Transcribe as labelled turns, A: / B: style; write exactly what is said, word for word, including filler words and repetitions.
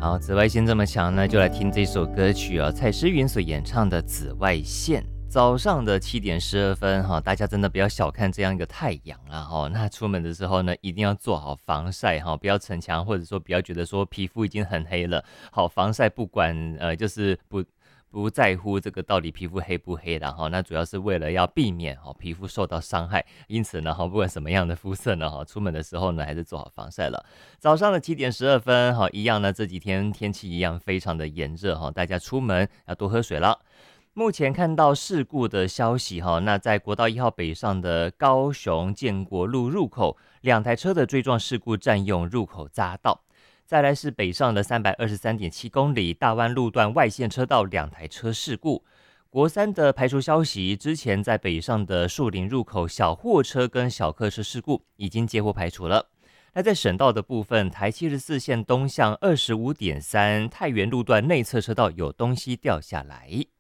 A: 好，紫外线这么强呢，就来听这首歌曲哦，蔡诗芸所演唱的《紫外线》。早上的七点十二分哈，大家真的不要小看这样一个太阳啊哈。那出门的时候呢，一定要做好防晒哈，不要逞强，或者说不要觉得说皮肤已经很黑了，好防晒不管呃就是不。不在乎这个到底皮肤黑不黑的哈，那主要是为了要避免哈皮肤受到伤害，因此呢哈，不管什么样的肤色呢哈，出门的时候呢还是做好防晒了。早上的七点十二分哈，一样呢这几天天气一样非常的炎热哈，大家出门要多喝水了。目前看到事故的消息哈，那在国道一号北上的高雄建国路入口，两台车的追撞事故占用入口匝道。再来是北上的三百二十三点七公里大湾路段外线车道两台车事故。国三的排除消息，之前在北上的树林入口小货车跟小客车事故已经接获排除了。那在省道的部分，台七十四线东向二十五点三太原路段内侧车道有东西掉下来。